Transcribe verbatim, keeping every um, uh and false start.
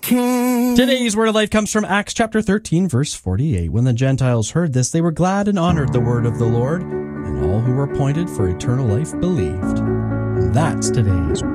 King. Today's Word of Life comes from Acts chapter thirteen, verse forty-eight. When the Gentiles heard this, they were glad and honored the word of the Lord, and all who were appointed for eternal life believed. And that's today's